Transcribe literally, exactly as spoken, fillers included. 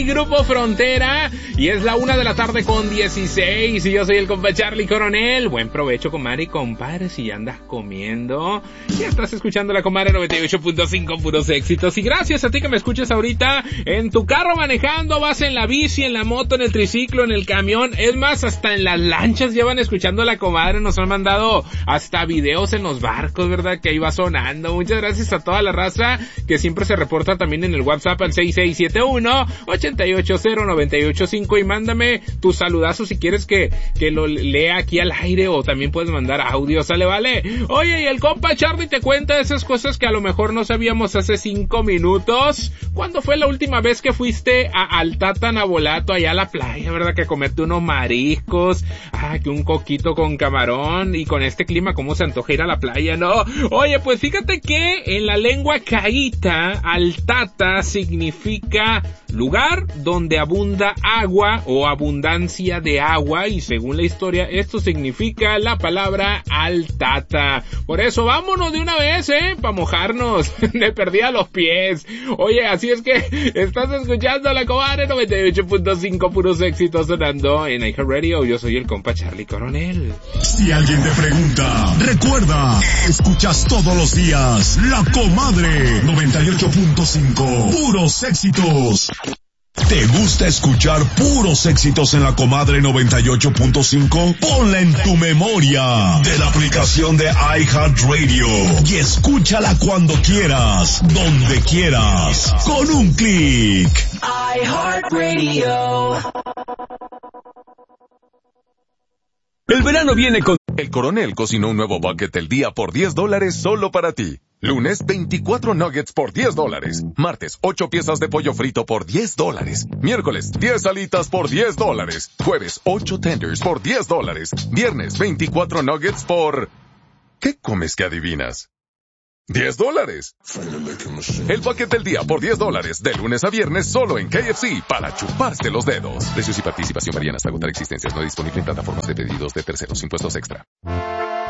Grupo Frontera, y es la una de la tarde con dieciséis, y yo soy el compa Charlie Coronel. Buen provecho, comadre y compadre, si andas comiendo, ya estás escuchando la comadre noventa y ocho punto cinco, puros éxitos. Y gracias a ti que me escuchas ahorita en tu carro manejando, vas en la bici, en la moto, en el triciclo, en el camión, es más, hasta en las lanchas llevan escuchando a la comadre. Nos han mandado hasta videos en los barcos, ¿verdad? Que ahí va sonando. Muchas gracias a toda la raza que siempre se reporta también en el WhatsApp al seis seis siete uno, ocho ocho cero, nueve ocho cinco, y mándame tu saludazo si quieres que, que lo lea aquí al aire, o también puedes mandar audio, ¿sale? Vale. Oye, y el compa Charlie te cuenta esas cosas que a lo mejor no sabíamos hace cinco minutos. ¿Cuándo fue la última vez que fuiste a Altata Nabolato, allá a la playa, verdad? Que comerte unos mariscos, ah, que un coquito con camarón, y con este clima, ¿cómo se antoja ir a la playa, no? Oye, pues fíjate que en la lengua caíta, Altata significa lugar donde abunda agua o abundancia de agua, y según la historia esto significa la palabra Altata. Por eso vámonos de una vez, eh, para mojarnos. Me perdí a los pies. Oye, así es que estás escuchando la comadre noventa y ocho punto cinco, puros éxitos sonando en iHeartRadio. Yo soy el compa Charlie Coronel. Si alguien te pregunta, recuerda, escuchas todos los días la comadre noventa y ocho punto cinco, puros éxitos. ¿Te gusta escuchar puros éxitos en la comadre noventa y ocho punto cinco? Ponla en tu memoria de la aplicación de iHeartRadio y escúchala cuando quieras, donde quieras, con un clic. iHeartRadio. El verano viene con... El Coronel cocinó un nuevo bucket del día por diez dólares solo para ti. Lunes, veinticuatro nuggets por diez dólares. Martes, ocho piezas de pollo frito por diez dólares. Miércoles, diez alitas por diez dólares. Jueves, ocho tenders por diez dólares. Viernes, veinticuatro nuggets por... ¿Qué comes que adivinas? diez dólares. El bucket del día por diez dólares, de lunes a viernes, solo en K F C, para chuparse los dedos. Precios y participación varían hasta agotar existencias. No disponible en plataformas de pedidos de terceros. Impuestos extra.